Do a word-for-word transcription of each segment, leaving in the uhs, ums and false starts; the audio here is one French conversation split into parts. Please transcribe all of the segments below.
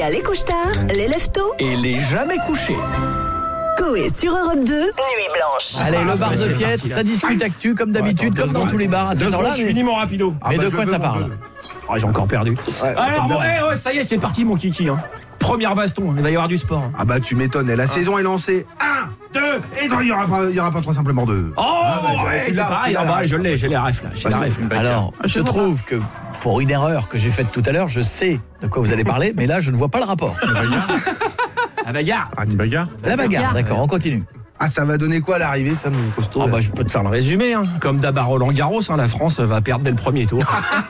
y a les couche-tard, les lève-tôt Et les jamais couchés. Coé sur Europe deux, Nuit Blanche. Allez, le Ah, bar bah, de c'est Piètre, parti, là. ça discute actu comme d'habitude, comme dans tous les bars à cette Deux heure-là. secondes, je Mais, finis mon rapido. mais de je quoi veux ça mon parle? jeu. Ah, j'ai encore perdu. Ouais, Alors bon, comme eh, ouais, ça y est, c'est parti mon kiki. Hein. Première baston, il va y avoir du sport. Ah bah tu m'étonnes, la saison est lancée. Un, deux, et non, il n'y aura pas, il y aura pas trop simplement deux. Oh, Ah, bah, tu- ouais, tu c'est l'as, pareil, tu ah, l'as, bah, là. je l'ai, j'ai les refs là. J'ai les Bah, refs. Alors, je trouve que pour une erreur que j'ai faite tout à l'heure, je sais de quoi vous allez parler, mais là, je ne vois pas le rapport. La bagarre. Ah, une bagarre. La bagarre, d'accord, on continue. Ah, ça va donner quoi à l'arrivée, ça, mon costaud Oh là bah je peux te faire le résumé. Hein. Comme d'hab à Roland Garros, hein, la France va perdre dès le premier tour.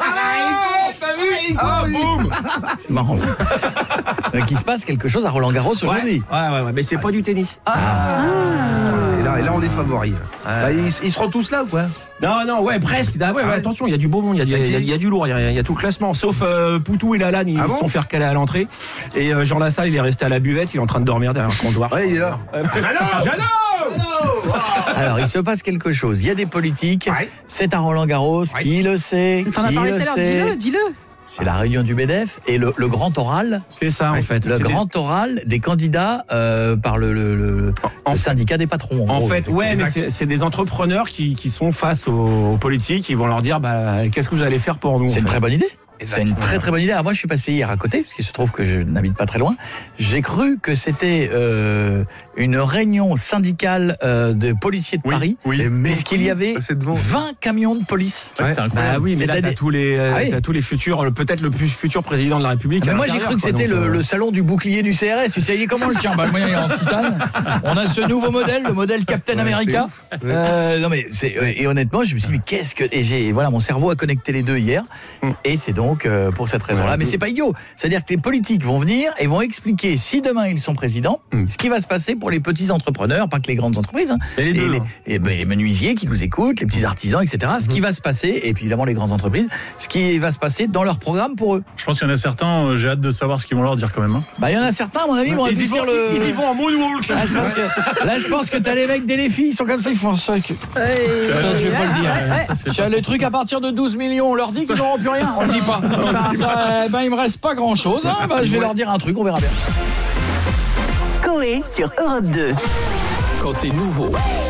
Ah, boum. C'est marrant ça. Donc, il se passe quelque chose à Roland Garros Ouais, aujourd'hui. ouais, ouais, ouais, mais c'est pas du tennis. Ah. Et là, et là, on est favoris. Bah, ils, ils seront tous là ou quoi? Non, non, ouais, presque. Ah, ouais, ouais, ouais. attention, il y a du beau monde, il y a, du- il y a- il y a du lourd, il y a, il y a tout le classement. Sauf euh, Poutou et Lalanne, ils Ah se bon sont fait recaler à l'entrée. Et euh, Jean Lassalle, il est resté à la buvette, il est en train de dormir derrière le comptoir. Ouais, il est là. Euh, Jeannot Jeannot Alors, il se passe quelque chose. Il y a des politiques. Ouais. C'est à Roland Garros. Ouais. Qui le sait? T'en as Qui parlé le tout à l'heure, sait? dis-le, dis-le. C'est la réunion du B D F et le, le grand oral. C'est ça, en fait. Le C'est grand oral des candidats euh, par le, le, le, En le fait- syndicat des patrons. En gros. fait, ouais, mais Exact. c'est c'est des entrepreneurs qui, qui sont face aux, aux politiques. Ils vont leur dire, bah, qu'est-ce que vous allez faire pour nous C'est en une fait. très bonne idée. Exact. C'est une très très bonne idée. Alors moi, je suis passé hier à côté, parce qu'il se trouve que je n'habite pas très loin. J'ai cru que c'était euh, une réunion syndicale euh, de policiers de Paris, oui. puisqu'il y avait C'est devant. vingt camions de police. Ouais. Bah oui, mais là, C'est-à-dire- t'as tous les, euh, Ah oui. t'as tous les futurs, le- peut-être le plus futur président de la République. Mais à moi j'ai l'intérieur, cru que quoi, c'était donc, le, euh, le salon du bouclier du C R S. Tu sais, il est comment le tien? Bah, le moyen il est en titane. On a ce nouveau modèle, le modèle Captain Ouais, America. c'est ouf. Ouais. Euh, non mais c'est et honnêtement, je me suis dit mais qu'est-ce que et j'ai voilà mon cerveau a connecté les deux hier Mm. et c'est donc euh, pour cette raison-là. Ouais, mais tout. c'est pas idiot. C'est-à-dire que les politiques vont venir et vont expliquer si demain ils sont présidents, Mm. ce qui va se passer pour les petits entrepreneurs, pas que les grandes entreprises. Hein, Et les deux, les, hein. et, ben, les menuisiers qui nous écoutent, les petits artisans, et cetera. Ce qui va se passer et puis évidemment les grandes entreprises, ce qui va se passer dans leur programme pour eux. Je pense qu'il y en a certains, euh, j'ai hâte de savoir ce qu'ils vont leur dire quand même. Hein. Bah il y en a certains à mon avis vont Ils y appuyer vont, sur le. ils y vont en moonwalk. Là, je pense que, là, je pense que t'as les mecs des les filles, ils sont comme ça, ils font ça. Que... Ouais, je vais pas le dire. ouais, ouais. J'ai les trucs à partir de douze millions, on leur dit qu'ils n'auront plus rien. On le dit pas. Ça, ben, il me reste pas grand chose. Hein. Ben, je vais leur dire un truc, on verra bien. Coé sur Europe deux. Quand c'est nouveau,